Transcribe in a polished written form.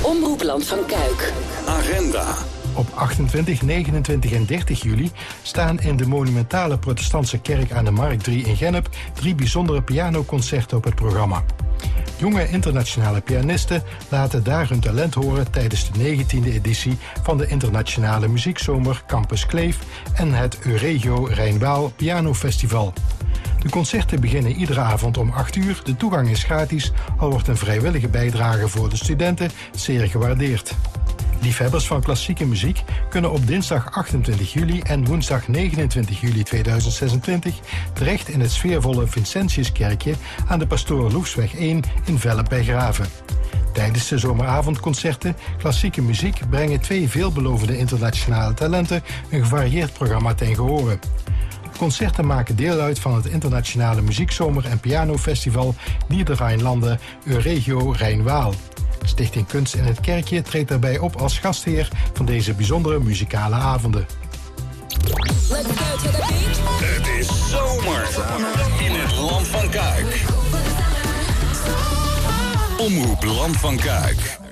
Omroep Land van Kuik. Agenda. Op 28, 29 en 30 juli staan in de monumentale protestantse kerk aan de Markt 3 in Gennep 3 bijzondere pianoconcerten op het programma. Jonge internationale pianisten laten daar hun talent horen tijdens de 19e editie van de internationale muziekzomer Campus Kleef en het Euregio Rijn-Waal Piano Festival. De concerten beginnen iedere avond om 8 uur. De toegang is gratis, al wordt een vrijwillige bijdrage voor de studenten zeer gewaardeerd. Liefhebbers van klassieke muziek kunnen op dinsdag 28 juli en woensdag 29 juli 2026 terecht in het sfeervolle Vincentiuskerkje aan de Pastoor Loefsweg 1 in Velp bij Graven. Tijdens de zomeravondconcerten klassieke muziek brengen 2 veelbelovende internationale talenten een gevarieerd programma ten gehore. De concerten maken deel uit van het internationale muziekzomer- en pianofestival Niederrheinlanden Euregio Rijn-Waal. Stichting Kunst in het Kerkje treedt daarbij op als gastheer van deze bijzondere muzikale avonden. Het is zomer in het Land van Kuik. Omroep Land van Kuik.